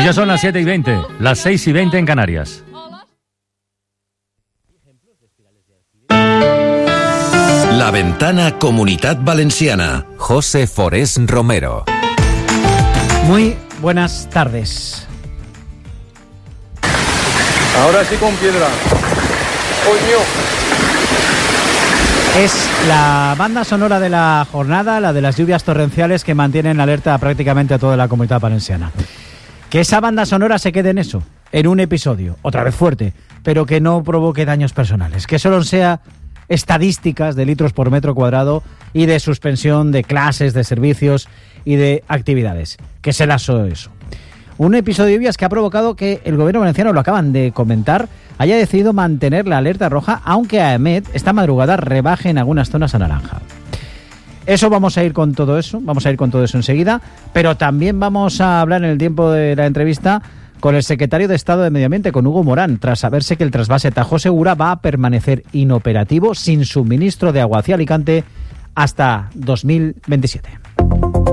Pues ya son las 7:20, las 6:20 en Canarias. La Ventana Comunitat Valenciana. José Forés Romero. Muy buenas tardes. Ahora sí con piedra. ¡Coño! Es la banda sonora de la jornada, la de las lluvias torrenciales que mantienen alerta prácticamente a toda la Comunidad Valenciana. Que esa banda sonora se quede en eso, en un episodio, otra vez fuerte, pero que no provoque daños personales, que solo sea estadísticas de litros por metro cuadrado y de suspensión de clases, de servicios y de actividades, que se las so eso. Un episodio de lluvias que ha provocado que el gobierno valenciano, lo acaban de comentar, haya decidido mantener la alerta roja, aunque AEMET esta madrugada rebaje en algunas zonas a naranja. Vamos a ir con todo eso enseguida, pero también vamos a hablar en el tiempo de la entrevista con el secretario de Estado de Medio Ambiente, con Hugo Morán, tras saberse que el trasvase Tajo Segura va a permanecer inoperativo sin suministro de agua hacia Alicante hasta 2027.